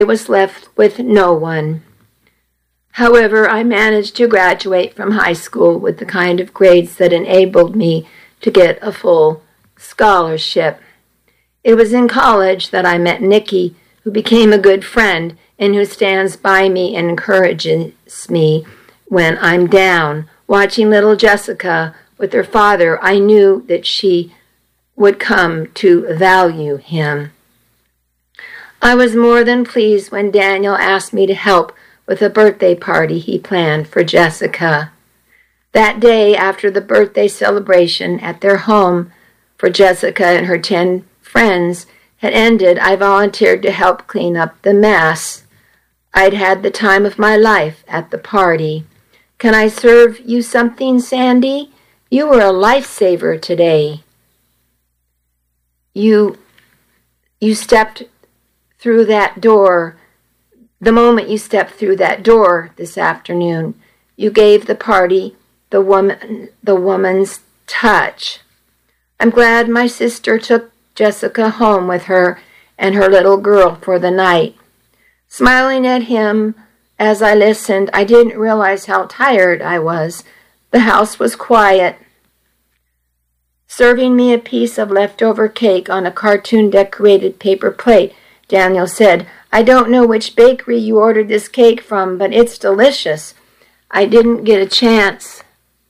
I was left with no one. However, I managed to graduate from high school with the kind of grades that enabled me to get a full scholarship. It was in college that I met Nikki, who became a good friend and who stands by me and encourages me when I'm down. Watching little Jessica with her father, I knew that she would come to value him. I was more than pleased when Daniel asked me to help with a birthday party he planned for Jessica. That day, after the birthday celebration at their home for Jessica and her 10 friends had ended, I volunteered to help clean up the mess. I'd had the time of my life at the party. "Can I serve you something, Sandy? You were a lifesaver today." You stepped through that door. The moment you stepped through that door this afternoon, you gave the party the woman's touch. I'm glad my sister took Jessica home with her and her little girl for the night. Smiling at him as I listened, I didn't realize how tired I was. The house was quiet. Serving me a piece of leftover cake on a cartoon-decorated paper plate, Daniel said, "I don't know which bakery you ordered this cake from, but it's delicious. I didn't get a chance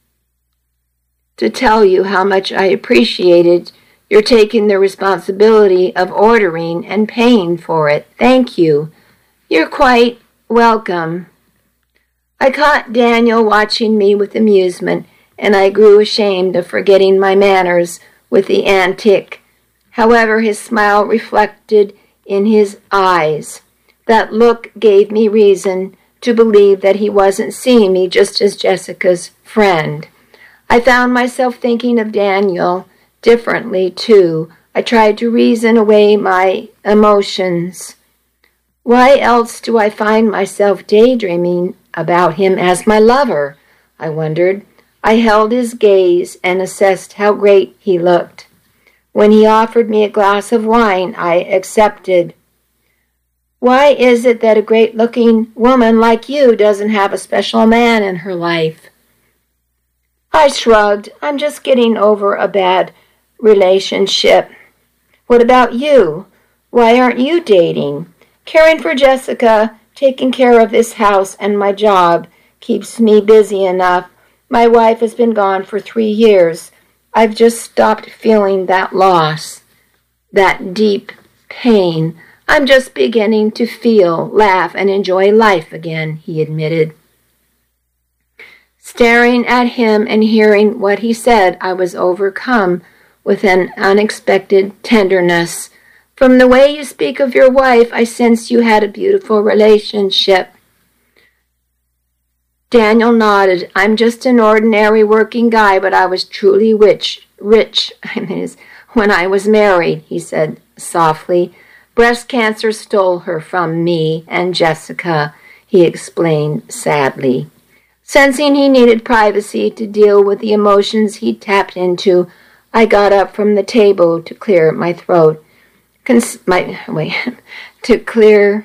to tell you how much I appreciated your taking the responsibility of ordering and paying for it. Thank you." "You're quite welcome." I caught Daniel watching me with amusement, and I grew ashamed of forgetting my manners with the antic. However, his smile reflected in his eyes. That look gave me reason to believe that he wasn't seeing me just as Jessica's friend. I found myself thinking of Daniel differently, too. I tried to reason away my emotions. Why else do I find myself daydreaming about him as my lover? I wondered. I held his gaze and assessed how great he looked. When he offered me a glass of wine, I accepted. Why is it that a great-looking woman like you doesn't have a special man in her life? I shrugged. I'm just getting over a bad relationship. What about you? Why aren't you dating? Caring for Jessica, taking care of this house, and my job keeps me busy enough. My wife has been gone for 3 years. I've just stopped feeling that loss, that deep pain. I'm just beginning to feel, laugh, and enjoy life again, he admitted. Staring at him and hearing what he said, I was overcome with an unexpected tenderness. From the way you speak of your wife, I sense you had a beautiful relationship. Daniel nodded. I'm just an ordinary working guy, but I was truly rich when I was married, he said softly. Breast cancer stole her from me and Jessica, he explained sadly. Sensing he needed privacy to deal with the emotions he tapped into, I got up from the table to clear my throat. To clear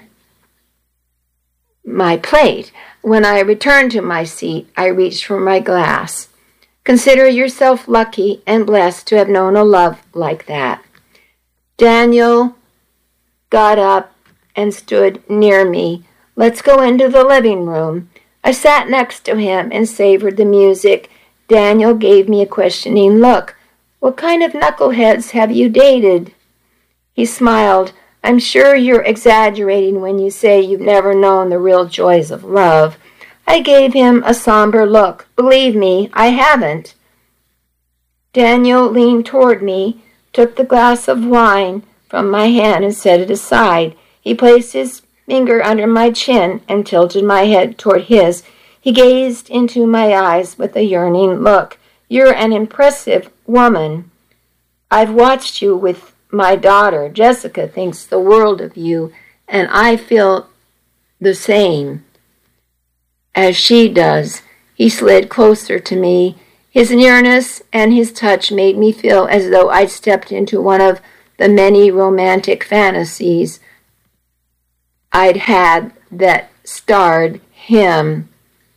my plate. When I returned to my seat, I reached for my glass. Consider yourself lucky and blessed to have known a love like that. Daniel got up and stood near me. Let's go into the living room. I sat next to him and savored the music. Daniel gave me a questioning look. What kind of knuckleheads have you dated? He smiled. I'm sure you're exaggerating when you say you've never known the real joys of love. I gave him a somber look. Believe me, I haven't. Daniel leaned toward me, took the glass of wine from my hand and set it aside. He placed his finger under my chin and tilted my head toward his. He gazed into my eyes with a yearning look. You're an impressive woman. I've watched you with my daughter. Jessica thinks the world of you, and I feel the same as she does. He slid closer to me. His nearness and his touch made me feel as though I'd stepped into one of the many romantic fantasies I'd had that starred him.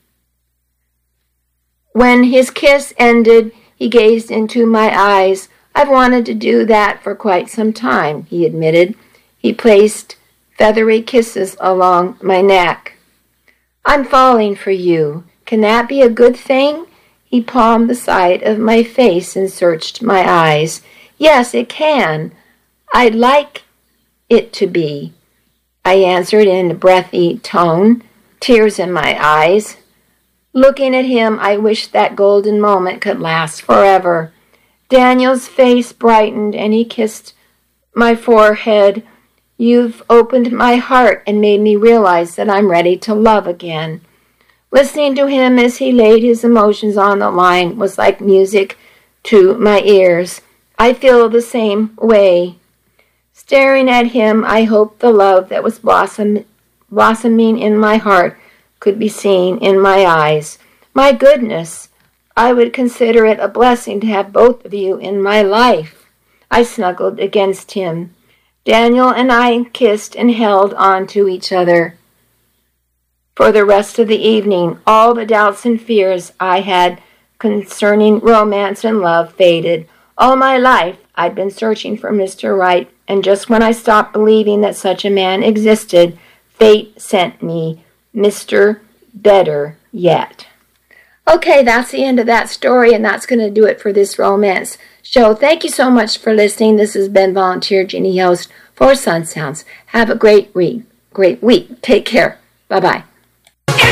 When his kiss ended, he gazed into my eyes. I've wanted to do that for quite some time, he admitted. He placed feathery kisses along my neck. I'm falling for you. Can that be a good thing? He palmed the side of my face and searched my eyes. Yes, it can. I'd like it to be, I answered in a breathy tone, tears in my eyes. Looking at him, I wished that golden moment could last forever. Daniel's face brightened and he kissed my forehead. You've opened my heart and made me realize that I'm ready to love again. Listening to him as he laid his emotions on the line was like music to my ears. I feel the same way. Staring at him, I hoped the love that was blossoming in my heart could be seen in my eyes. My goodness, I would consider it a blessing to have both of you in my life. I snuggled against him. Daniel and I kissed and held on to each other. For the rest of the evening, all the doubts and fears I had concerning romance and love faded. All my life, I'd been searching for Mr. Right, and just when I stopped believing that such a man existed, fate sent me Mr. Better Yet. Okay, that's the end of that story, and that's going to do it for this romance show. Thank you so much for listening. This has been Volunteer Jeannie, host for Sun Sounds. Have a great week. Take care. Bye-bye.